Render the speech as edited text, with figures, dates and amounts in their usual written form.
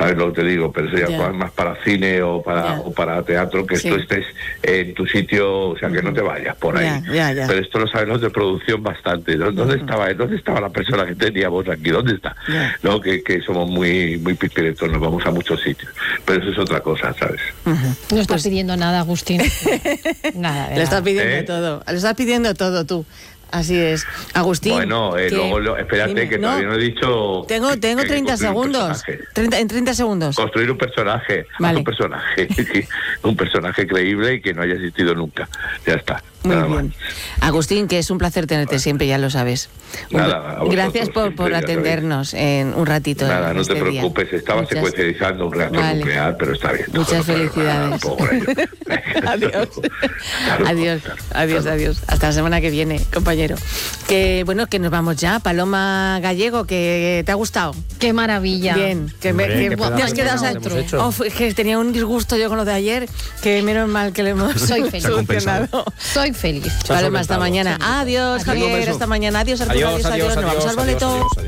¿sabes lo que te digo? Pero eso ya más para cine o para teatro, que tú estés en tu sitio, o sea, que no te vayas por ahí. Pero esto lo saben los de producción bastante. ¿Dónde estaba la persona que teníamos aquí? ¿Dónde está? No, que somos muy pispiretos, nos vamos a muchos sitios. Pero eso es otra cosa, ¿sabes? No estás pidiendo nada, Agustín. Nada. Le estás pidiendo todo. Le estás pidiendo todo tú. Así es. Agustín. Bueno, luego, espérate, que todavía no he dicho... Tengo 30 segundos. En 30 segundos. Construir un personaje. Vale. Un personaje creíble y que no haya existido nunca. Ya está. Muy bien. Agustín, que es un placer tenerte siempre, ya lo sabes. Gracias por atendernos en un ratito. Nada, no te preocupes. Estaba secuencializando un reactor nuclear, pero está bien. Muchas felicidades. Adiós. Hasta la semana que viene, compañero. Que bueno, que nos vamos ya. Paloma Gallego, que te ha gustado. Qué maravilla. Bien, te has quedado que tenía un disgusto yo con lo de ayer, que menos mal que le hemos solucionado. Soy feliz. Paloma, hasta mañana. Adiós, Javier, hasta mañana. Adiós, Arturo. Adiós. Nos vamos al boleto.